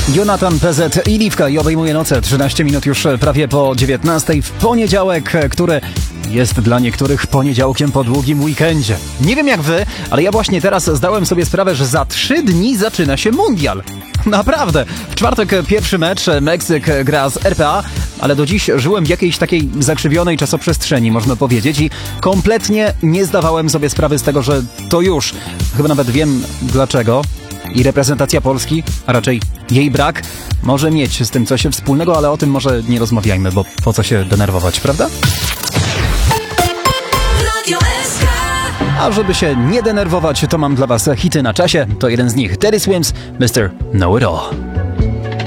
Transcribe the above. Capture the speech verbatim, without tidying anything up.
Jonathan P Z i Liwka i obejmuje noce. trzynaście minut już prawie po dziewiętnastej w poniedziałek, który jest dla niektórych poniedziałkiem po długim weekendzie. Nie wiem jak wy, ale ja właśnie teraz zdałem sobie sprawę, że za trzy dni zaczyna się mundial. Naprawdę. W czwartek pierwszy mecz, Meksyk gra z R P A, ale do dziś żyłem w jakiejś takiej zakrzywionej czasoprzestrzeni, można powiedzieć, i kompletnie nie zdawałem sobie sprawy z tego, że to już. Chyba nawet wiem dlaczego. I reprezentacja Polski, a raczej jej brak, może mieć z tym coś wspólnego, ale o tym może nie rozmawiajmy, bo po co się denerwować, prawda? A żeby się nie denerwować, to mam dla was hity na czasie. To jeden z nich, Teddy Swims, mister Know It All.